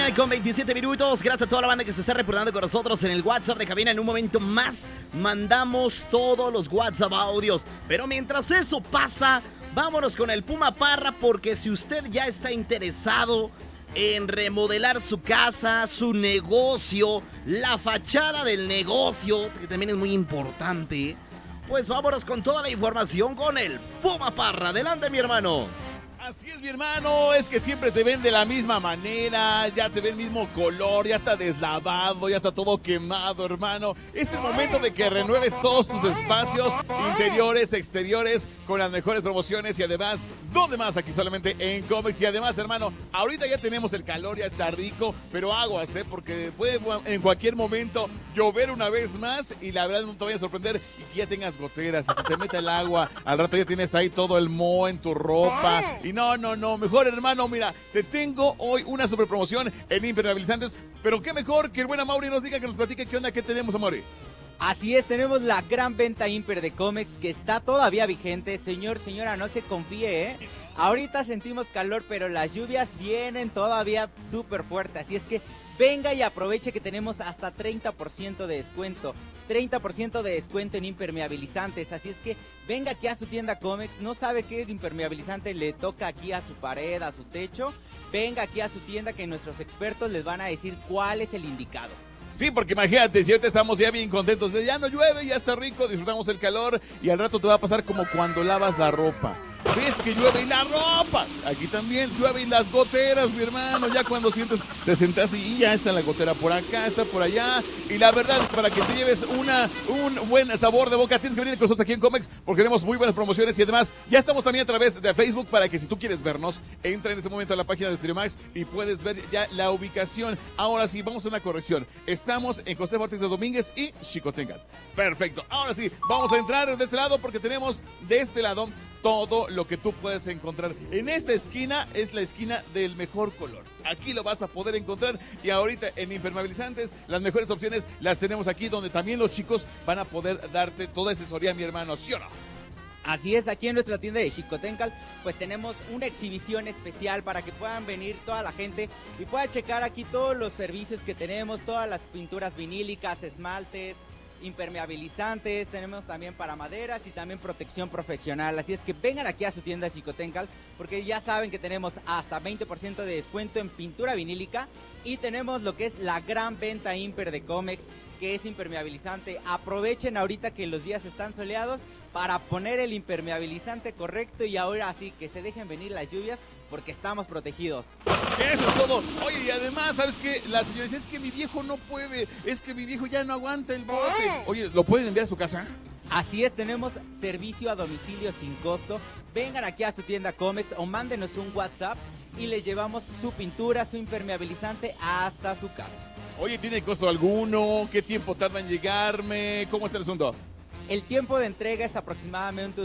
mañana con 27 minutos. Gracias a toda la banda que se está reportando con nosotros en el WhatsApp de cabina. En un momento más mandamos todos los WhatsApp audios. Pero mientras eso pasa, vámonos con el Puma Parra, porque si usted ya está interesado en remodelar su casa, su negocio, la fachada del negocio, que también es muy importante, pues vámonos con toda la información con el Puma Parra. Adelante, mi hermano. Así es, mi hermano, es que siempre te ven de la misma manera, ya te ven el mismo color, ya está deslavado, ya está todo quemado, hermano. Es el momento de que renueves todos tus espacios, interiores, exteriores, con las mejores promociones y además, ¿dónde más? Aquí solamente en Comex. Y además, hermano, ahorita ya tenemos el calor, ya está rico, pero aguas, porque puede en cualquier momento llover una vez más y la verdad no te vaya a sorprender y que ya tengas goteras, y se te mete el agua, al rato ya tienes ahí todo el moho en tu ropa. Y no, mejor, hermano, mira, te tengo hoy una super promoción en impermeabilizantes, pero qué mejor que el buen Amaury nos diga, que nos platique qué onda, qué tenemos, Amaury. Así es, tenemos la gran venta Imper de Comex que está todavía vigente. Señor, señora, no se confíe, ¿eh? Ahorita sentimos calor, pero las lluvias vienen todavía súper fuertes, así es que venga y aproveche que tenemos hasta 30% de descuento. 30% de descuento en impermeabilizantes, así es que venga aquí a su tienda Comex. No sabe qué impermeabilizante le toca aquí a su pared, a su techo. Venga aquí a su tienda que nuestros expertos les van a decir cuál es el indicado. Sí, porque imagínate, si ahorita estamos ya bien contentos, ya no llueve, ya está rico, disfrutamos el calor y al rato te va a pasar como cuando lavas la ropa. Ves que llueve y la ropa, aquí también llueve y las goteras, mi hermano, ya cuando sientes, te sentas y ya está la gotera por acá, está por allá, y la verdad, para que te lleves un buen sabor de boca, tienes que venir con nosotros aquí en Comex, porque tenemos muy buenas promociones y además, ya estamos también a través de Facebook, para que si tú quieres vernos, entra en ese momento a la página de StereoMax y puedes ver ya la ubicación. Ahora sí, vamos a una corrección, estamos en José Ortiz de Domínguez y Xicotenca. Perfecto, ahora sí, vamos a entrar de este lado porque tenemos de este lado todo lo que tú puedes encontrar. En esta esquina es la esquina del mejor color. Aquí lo vas a poder encontrar y ahorita en impermeabilizantes las mejores opciones las tenemos aquí, donde también los chicos van a poder darte toda asesoría, mi hermano, ¿sí o no? Así es, aquí en nuestra tienda de Xicotencal, pues tenemos una exhibición especial para que puedan venir toda la gente y pueda checar aquí todos los servicios que tenemos, todas las pinturas vinílicas, esmaltes, impermeabilizantes, tenemos también para maderas y también protección profesional, así es que vengan aquí a su tienda Xicotencal porque ya saben que tenemos hasta 20% de descuento en pintura vinílica y tenemos lo que es la gran venta Imper de Comex, que es impermeabilizante. Aprovechen ahorita que los días están soleados para poner el impermeabilizante correcto y ahora sí que se dejen venir las lluvias porque estamos protegidos. Eso es todo. Oye, y además, ¿sabes qué? La señora dice, es que mi viejo no puede, es que mi viejo ya no aguanta el bote. Oye, ¿lo pueden enviar a su casa? Así es, tenemos servicio a domicilio sin costo. Vengan aquí a su tienda Comex o mándenos un WhatsApp y les llevamos su pintura, su impermeabilizante hasta su casa. Oye, ¿tiene costo alguno? ¿Qué tiempo tarda en llegarme? ¿Cómo está el asunto? El tiempo de entrega es aproximadamente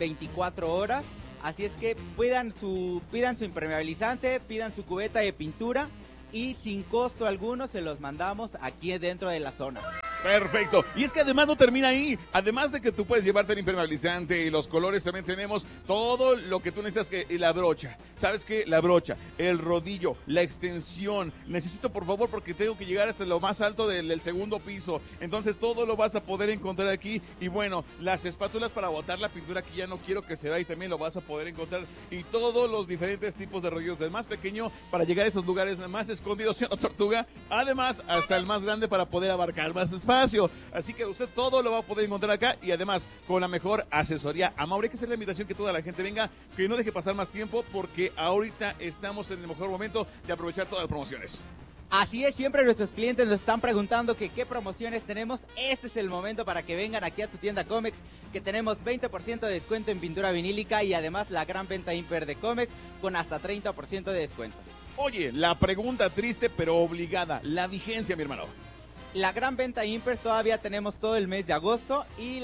24 horas. Así es que pidan su impermeabilizante, pidan su cubeta de pintura y sin costo alguno se los mandamos aquí dentro de la zona. Perfecto. Y es que además no termina ahí. Además de que tú puedes llevarte el impermeabilizante y los colores, también tenemos todo lo que tú necesitas, y la brocha. ¿Sabes qué? La brocha, el rodillo, la extensión. Necesito, por favor, porque tengo que llegar hasta lo más alto del segundo piso. Entonces todo lo vas a poder encontrar aquí. Y bueno, las espátulas para botar la pintura que ya no quiero que se vea, y también lo vas a poder encontrar. Y todos los diferentes tipos de rodillos, del más pequeño para llegar a esos lugares más escondidos, ¿sí o no, Tortuga? Además, hasta el más grande para poder abarcar más espacio. Así que usted todo lo va a poder encontrar acá y además con la mejor asesoría. Amaury, que es la invitación, que toda la gente venga, que no deje pasar más tiempo porque ahorita estamos en el mejor momento de aprovechar todas las promociones. Así es, siempre nuestros clientes nos están preguntando que qué promociones tenemos. Este es el momento para que vengan aquí a su tienda Comex, que tenemos 20% de descuento en pintura vinílica y además la gran venta Imper de Comex con hasta 30% de descuento. Oye, la pregunta triste pero obligada, la vigencia, mi hermano. La gran venta Imper todavía tenemos todo el mes de agosto y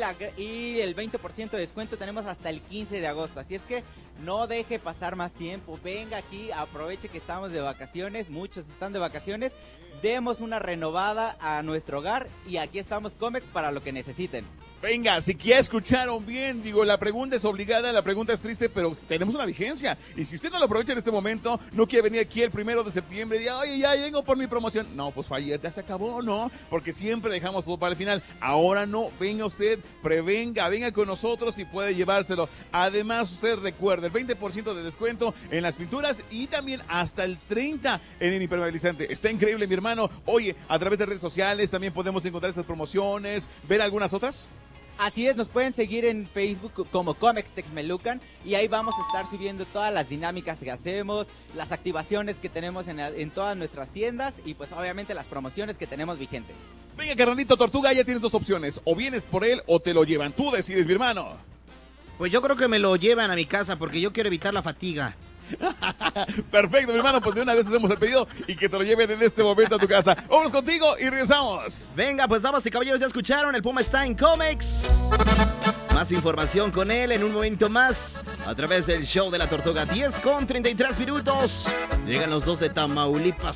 el 20% de descuento tenemos hasta el 15 de agosto. Así es que no deje pasar más tiempo. Venga aquí, aproveche que estamos de vacaciones. Muchos están de vacaciones. Demos una renovada a nuestro hogar y aquí estamos Comex para lo que necesiten. Venga, si ya escucharon bien, digo, la pregunta es obligada, la pregunta es triste, pero tenemos una vigencia. Y si usted no lo aprovecha en este momento, no quiere venir aquí el 1 de septiembre y diga, oye, ya vengo por mi promoción. No, pues fue ayer, ya se acabó, ¿no? Porque siempre dejamos todo para el final. Ahora no, venga usted, prevenga, venga con nosotros y puede llevárselo. Además, usted recuerde, el 20% de descuento en las pinturas y también hasta el 30% en el impermeabilizante. Está increíble, mi hermano. Oye, a través de redes sociales también podemos encontrar estas promociones, ver algunas otras. Así es, nos pueden seguir en Facebook como Comex Texmelucan y ahí vamos a estar subiendo todas las dinámicas que hacemos, las activaciones que tenemos en todas nuestras tiendas y pues obviamente las promociones que tenemos vigentes. Venga, carnalito Tortuga, ya tienes dos opciones, o vienes por él o te lo llevan, tú decides, mi hermano. Pues yo creo que me lo llevan a mi casa porque yo quiero evitar la fatiga. Perfecto, mi hermano, pues de una vez hacemos el pedido y que te lo lleven en este momento a tu casa. Vamos contigo y regresamos. Venga, pues damas y caballeros, ya escucharon, el Puma está en Comex. Más información con él en un momento más a través del show de la Tortuga. 10:33. Llegan los dos de Tamaulipas.